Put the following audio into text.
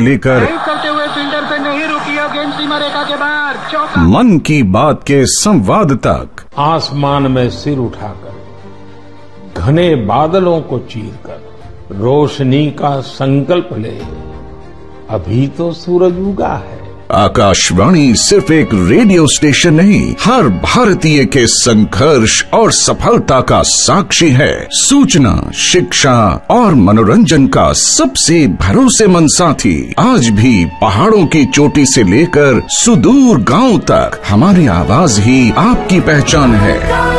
लेकर करते हुए फील्डर पे नहीं रुकी और गेंद सीमा रेखा के बाहर, चौका। मन की बात के संवाद तक, आसमान में सिर उठाकर घने बादलों को चीरकर रोशनी का संकल्प ले, अभी तो सूरज उगा है। आकाशवाणी सिर्फ एक रेडियो स्टेशन नहीं, हर भारतीय के संघर्ष और सफलता का साक्षी है। सूचना, शिक्षा और मनोरंजन का सबसे भरोसेमंद साथी। आज भी पहाड़ों की चोटी से लेकर सुदूर गांव तक हमारी आवाज ही आपकी पहचान है।